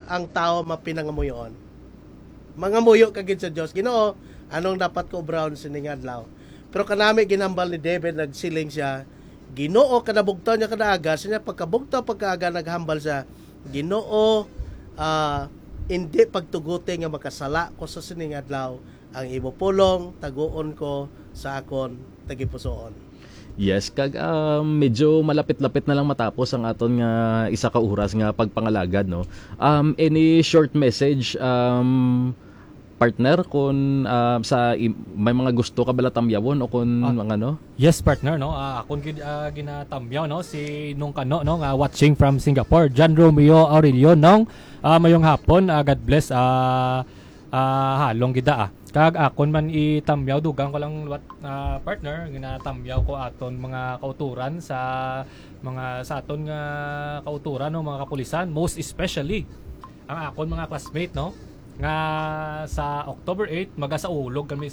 ang tao mapinangamuyon. Mangamuyo kagid sa Dios. Ginoo, anong dapat ko brown sining adlaw. Pero kanami ginambal ni David, nagsiling siya, Ginoo kanabugtaw niya kadaaga, siya pagkabugtaw pagkaaga naghambal siya, Ginoo, hindi pagtuguti nga makasala ko sa sining adlaw, ang imo pulong taguon ko sa akon tagipusoon. Yes, kag medyo malapit-lapit na lang matapos ang aton nga isa ka oras nga pagpangalagad, no. Any short message partner kung may mga gusto ka bala tamyawon o kung mga no? Yes, partner, no. Akon ginatamyaw, no, si nung kano, no, watching from Singapore, John Romeo Aurelio, nong mayong hapon, God bless, halong gida kag akon man itamyaw, dugang ko lang partner, ginatamyaw ko aton mga kauturan sa aton nga kauturan, no, mga kapulisan, most especially ang akon mga classmate, no, nga sa October 8 magasaulog kami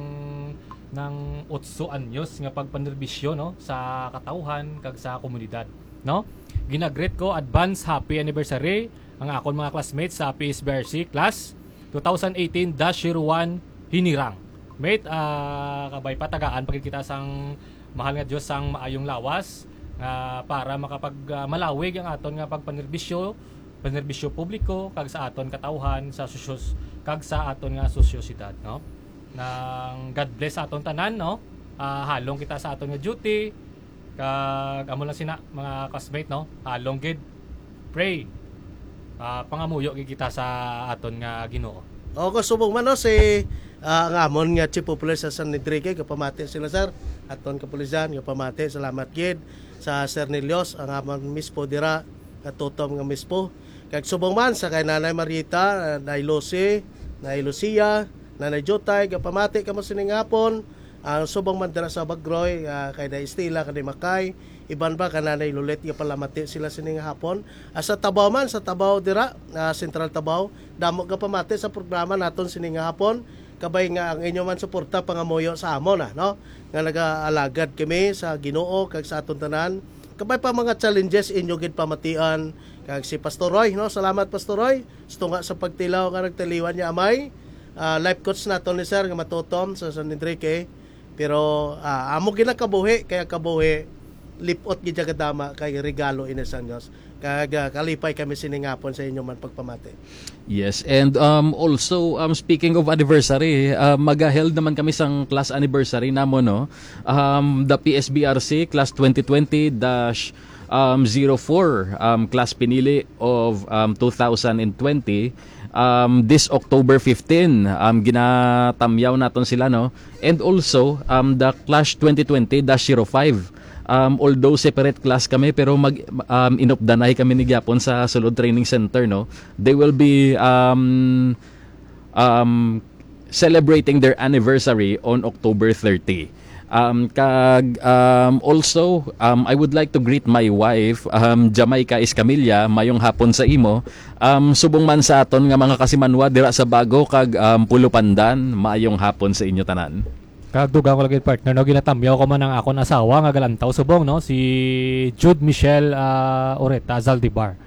ng 8 anyos nga pagpanerbisyo, no, sa katawhan kag sa komunidad, no. Ginagreet ko advance happy anniversary ang akon mga classmates sa PSBRC class 2018-01 Hinirang. Mate, kabay patagaan pagit kita sang mahal nga Dios sang maayong lawas para makapag malawig ang aton nga pagpanerbisyo publiko kag sa aton katawhan sa kag sa aton nga sosyosidad, no. Nang God bless aton tanan, no. Halong kita sa aton nga duty kag amo lang sina mga classmate, no. Halong gid pray pangamuyo gid kita sa aton nga Ginoo. O subong man, no, si ang amon nga Chief of Police sa San Enrique, kapamati sila sir, aton kapulisan, kapamati, salamat gid sa Sir Nelios, ang amon mispo dira, katutom nga mispo. Kag subong man sa kay Nanay Marita, Nanay Lucy, Nanay Lucia, Nanay Jotay, kapamati kamo sining hapon, ang subong man dira sa Bagroy, kay Nanay Estila, kay Makay, iban ba kananay lulit nga palamati sila sining hapon. Sa Tabaw man, sa Tabaw dira, Central Tabaw, damo ka pamati sa programa naton sining hapon. Kabay nga ang inyo man suporta pangamuyo sa amon, no? Nga nagaalagad kami sa Ginoo kag sa aton tanan. Kabay pa mga challenges inyo gid pamatian kag si Pastor Roy, no? Salamat Pastor Roy. Gusto nga sa pagtilaw nga nagtaliwan niya amay. Life coach naton ni sir nga matutom sa San Enrique. Pero amo ginakabuhi kaya kabuhi lipot gid kadama kay regalo ina sa Dios. Kag kalipay kami siningapon sa inyo man pagpamati. Yes, and also speaking of anniversary, mag-held naman kami sang class anniversary namo, no. The PSBRC class 2020-04 class pinili of 2020 this October 15 ginatamyaw naton sila, no. And also the class 2020-05 although separate class kami pero inopdanay kami ni Gyapon sa Sulod Training Center, no. They will be celebrating their anniversary on October 30. Also I would like to greet my wife, Jamaica Escamilla, mayong hapon sa imo. Subong man sa aton nga mga kasimanwa dira sa Bago kag Pulupandan, mayong hapon sa inyo tanan. Kagdugang ko lagi partner, no, ginatamyaw ko man ang akon asawa nga galantaw subong, no, si Jude Michelle Oreta Zaldibar.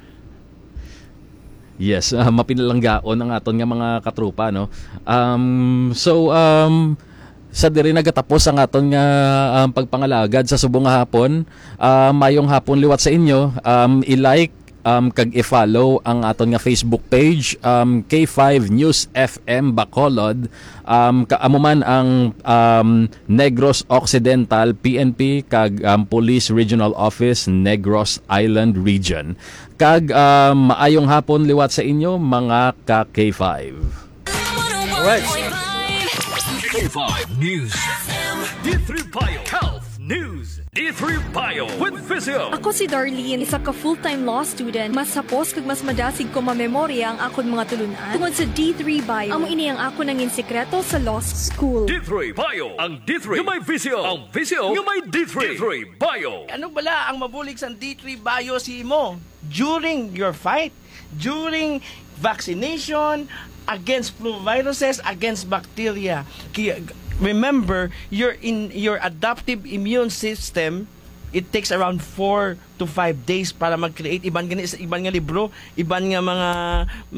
Yes, mapinalanggaon ang aton nga mga katrupa, no. Sa diri nagatapos ang aton nga pagpangalagad sa subong nga hapon. Mayong hapon liwat sa inyo. I-like kag i-follow ang aton nga Facebook page, K5 News FM Bacolod, kaamo man ang Negros Occidental PNP kag Police Regional Office Negros Island Region. Kag maayong hapon liwat sa inyo mga ka K5. Alright. K5 News. D3 Bio Health News. D3 Bio with Physio. Ako si Darlene, isa ka full-time law student. Mas hapos kag mas madasig ko mamemorya ang akon mga tulunan tungod sa D3 Bio. Amo ini ang ako nangin sekreto sa law school. D3 Bio. Ang D3 nga may Physio. Ang Physio nga may D3. D3 Bio. Ano bala ang mabulig sa D3 Bio si mo? During your fight, during vaccination, against flu viruses, against bacteria. Remember, your adaptive immune system, it takes around 4 to 5 days para mag-create iban nga libro, iban nga mga